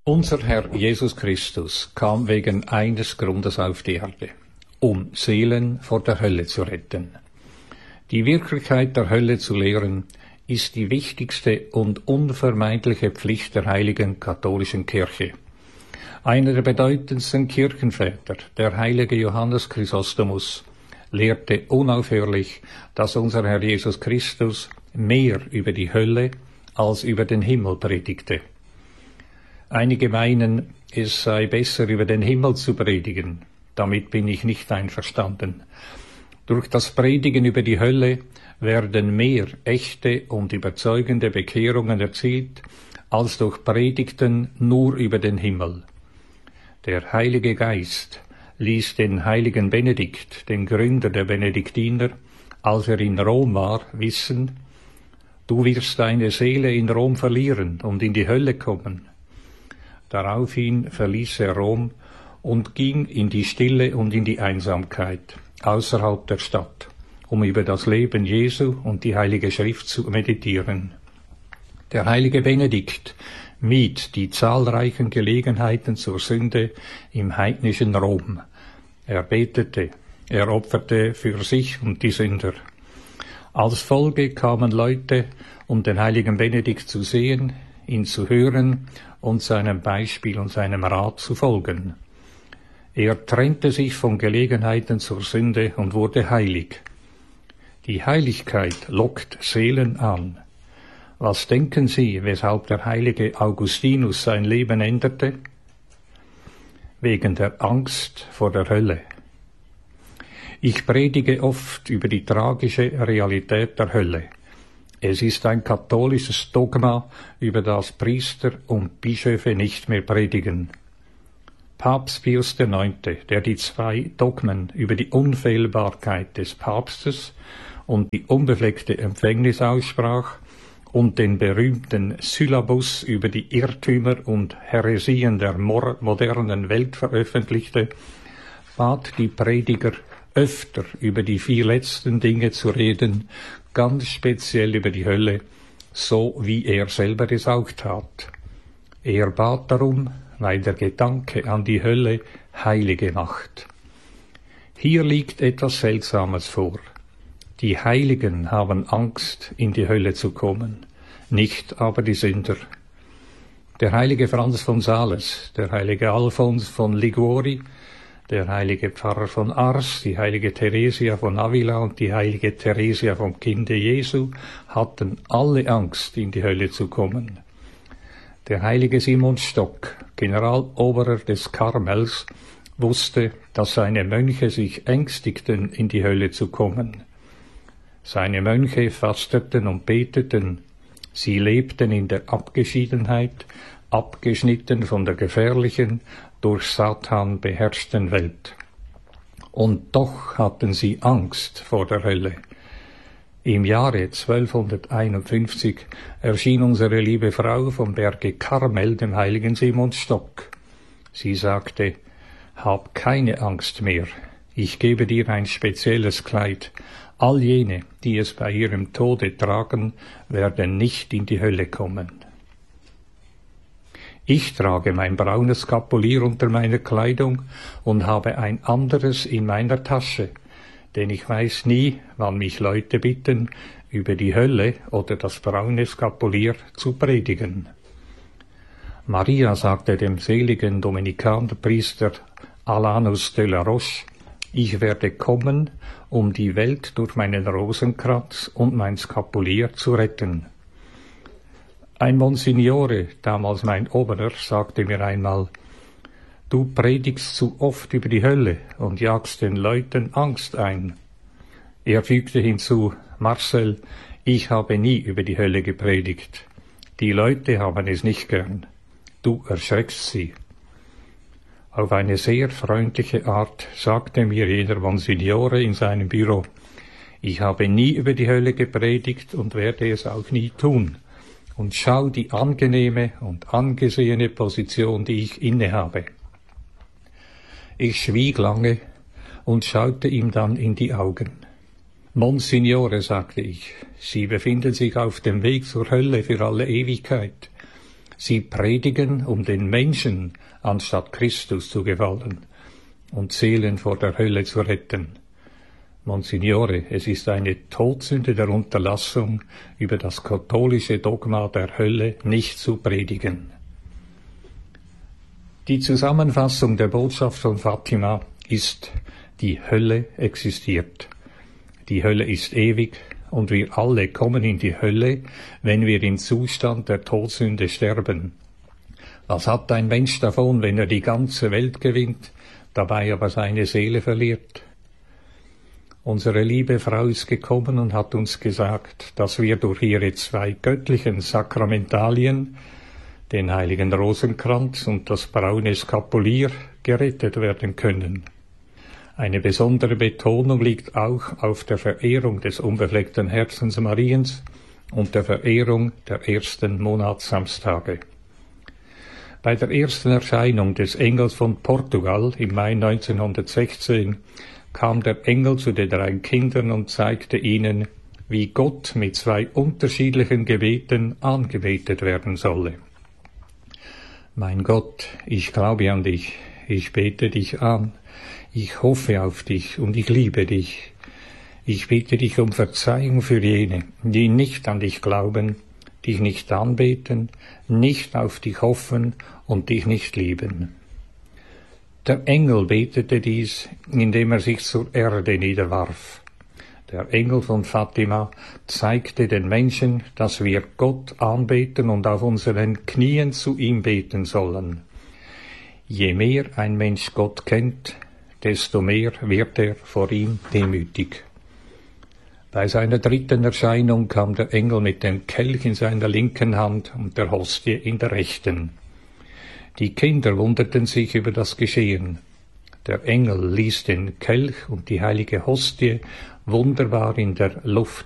Unser Herr Jesus Christus kam wegen eines Grundes auf die Erde, um Seelen vor der Hölle zu retten. Die Wirklichkeit der Hölle zu lehren, ist die wichtigste und unvermeidliche Pflicht der heiligen katholischen Kirche. Einer der bedeutendsten Kirchenväter, der heilige Johannes Chrysostomus, lehrte unaufhörlich, dass unser Herr Jesus Christus mehr über die Hölle als über den Himmel predigte. Einige meinen, es sei besser, über den Himmel zu predigen. Damit bin ich nicht einverstanden. Durch das Predigen über die Hölle werden mehr echte und überzeugende Bekehrungen erzielt, als durch Predigten nur über den Himmel. Der Heilige Geist ließ den heiligen Benedikt, den Gründer der Benediktiner, als er in Rom war, wissen: Du wirst deine Seele in Rom verlieren und in die Hölle kommen. Daraufhin verließ er Rom und ging in die Stille und in die Einsamkeit außerhalb der Stadt, um über das Leben Jesu und die Heilige Schrift zu meditieren. Der heilige Benedikt mied die zahlreichen Gelegenheiten zur Sünde im heidnischen Rom. Er betete, er opferte für sich und die Sünder. Als Folge kamen Leute, um den heiligen Benedikt zu sehen, ihn zu hören und seinem Beispiel und seinem Rat zu folgen. Er trennte sich von Gelegenheiten zur Sünde und wurde heilig. Die Heiligkeit lockt Seelen an. Was denken Sie, weshalb der heilige Augustinus sein Leben änderte? Wegen der Angst vor der Hölle. Ich predige oft über die tragische Realität der Hölle. Es ist ein katholisches Dogma, über das Priester und Bischöfe nicht mehr predigen. Papst Pius IX., der die 2 Dogmen über die Unfehlbarkeit des Papstes und die unbefleckte Empfängnis aussprach und den berühmten Syllabus über die Irrtümer und Häresien der modernen Welt veröffentlichte, bat die Prediger, öfter über die 4 letzten Dinge zu reden, ganz speziell über die Hölle, so wie er selber es auch tat. Er bat darum, weil der Gedanke an die Hölle Heilige macht. Hier liegt etwas Seltsames vor. Die Heiligen haben Angst, in die Hölle zu kommen, nicht aber die Sünder. Der heilige Franz von Sales, der heilige Alfons von Liguori, der heilige Pfarrer von Ars, die heilige Theresia von Avila und die heilige Theresia vom Kinde Jesu hatten alle Angst, in die Hölle zu kommen. Der heilige Simon Stock, Generaloberer des Karmels, wusste, dass seine Mönche sich ängstigten, in die Hölle zu kommen. Seine Mönche fasteten und beteten, sie lebten in der Abgeschiedenheit, abgeschnitten von der gefährlichen, durch Satan beherrschten Welt. Und doch hatten sie Angst vor der Hölle. Im Jahre 1251 erschien unsere liebe Frau vom Berge Karmel dem heiligen Simon Stock. Sie sagte: Hab keine Angst mehr, ich gebe dir ein spezielles Kleid. All jene, die es bei ihrem Tode tragen, werden nicht in die Hölle kommen. Ich trage mein braunes Skapulier unter meiner Kleidung und habe ein anderes in meiner Tasche, denn ich weiß nie, wann mich Leute bitten, über die Hölle oder das braune Skapulier zu predigen. Maria sagte dem seligen Dominikanerpriester Alanus de la Roche: Ich werde kommen, um die Welt durch meinen Rosenkranz und mein Skapulier zu retten. Ein Monsignore, damals mein Oberer, sagte mir einmal: Du predigst zu oft über die Hölle und jagst den Leuten Angst ein. Er fügte hinzu: Marcel, ich habe nie über die Hölle gepredigt. Die Leute haben es nicht gern. Du erschreckst sie. Auf eine sehr freundliche Art sagte mir jener Monsignore in seinem Büro: Ich habe nie über die Hölle gepredigt und werde es auch nie tun. Und schau die angenehme und angesehene Position, die ich innehabe. Ich schwieg lange und schaute ihm dann in die Augen. Monsignore, sagte ich, Sie befinden sich auf dem Weg zur Hölle für alle Ewigkeit. Sie predigen, um den Menschen anstatt Christus zu gefallen und Seelen vor der Hölle zu retten. Monsignore, es ist eine Todsünde der Unterlassung, über das katholische Dogma der Hölle nicht zu predigen. Die Zusammenfassung der Botschaft von Fatima ist: Die Hölle existiert. Die Hölle ist ewig und wir alle kommen in die Hölle, wenn wir im Zustand der Todsünde sterben. Was hat ein Mensch davon, wenn er die ganze Welt gewinnt, dabei aber seine Seele verliert? Unsere liebe Frau ist gekommen und hat uns gesagt, dass wir durch ihre 2 göttlichen Sakramentalien, den heiligen Rosenkranz und das braune Skapulier, gerettet werden können. Eine besondere Betonung liegt auch auf der Verehrung des unbefleckten Herzens Mariens und der Verehrung der ersten Monatssamstage. Bei der ersten Erscheinung des Engels von Portugal im Mai 1916 kam der Engel zu den 3 Kindern und zeigte ihnen, wie Gott mit 2 unterschiedlichen Gebeten angebetet werden solle. Mein Gott, ich glaube an dich, ich bete dich an, ich hoffe auf dich und ich liebe dich. Ich bitte dich um Verzeihung für jene, die nicht an dich glauben, dich nicht anbeten, nicht auf dich hoffen und dich nicht lieben. Der Engel betete dies, indem er sich zur Erde niederwarf. Der Engel von Fatima zeigte den Menschen, dass wir Gott anbeten und auf unseren Knien zu ihm beten sollen. Je mehr ein Mensch Gott kennt, desto mehr wird er vor ihm demütig. Bei seiner 3. Erscheinung kam der Engel mit dem Kelch in seiner linken Hand und der Hostie in der rechten. Die Kinder wunderten sich über das Geschehen. Der Engel ließ den Kelch und die heilige Hostie wunderbar in der Luft